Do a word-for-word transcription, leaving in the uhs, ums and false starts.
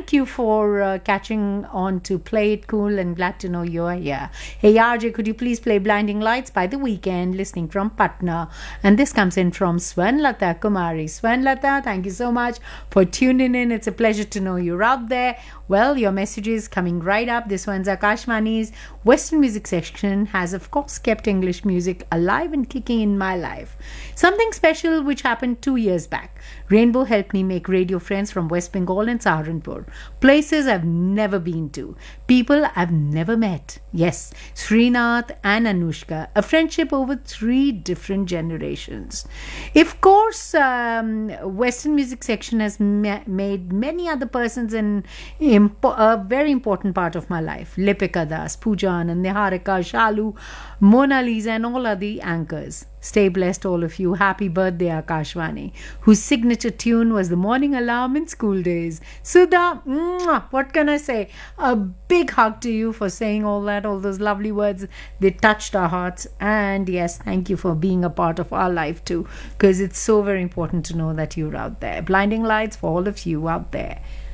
thank you for uh, catching on to Play It Cool, and glad to know you are here. Hey R J, could you please play Blinding Lights by The Weekend, listening from Patna? And this comes in from Swanlata Kumari. Swanlata, thank you so much for tuning in. It's a pleasure to know you're out there. Well, your message is coming right up. This one's Akashvani's Western music section has, of course, kept English music alive and kicking in my life. Something special which happened two years back. Rainbow helped me make radio friends from West Bengal and Saharanpur. Places I've never been to. People I've never met. Yes, Srinath and Anushka. A friendship over three different generations. Of course, um, Western music section has ma- made many other persons an impo- a very important part of my life. Lipika Das, Pooja Anand, Niharika, Shalu, Mona Lisa, and all are the anchors. Stay blessed, all of you. Happy birthday, Akashvani, whose signature tune was the morning alarm in school days. Sudha, mwah, what can I say? A big hug to you for saying all that, all those lovely words. They touched our hearts. And yes, thank you for being a part of our life too, because it's so very important to know that you're out there. Blinding Lights for all of you out there.